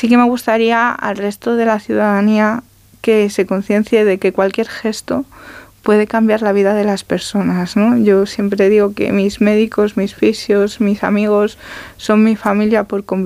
sí que me gustaría al resto de la ciudadanía que se conciencie de que cualquier gesto puede cambiar la vida de las personas, ¿no? Yo siempre digo que mis médicos, mis fisios, mis amigos son mi familia por convivir